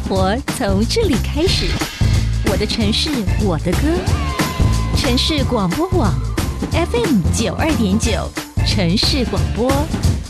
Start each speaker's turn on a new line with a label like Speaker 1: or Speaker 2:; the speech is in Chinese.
Speaker 1: 活从这里开始，我的城市，我的歌。城市广播网 FM 92.9，城市广播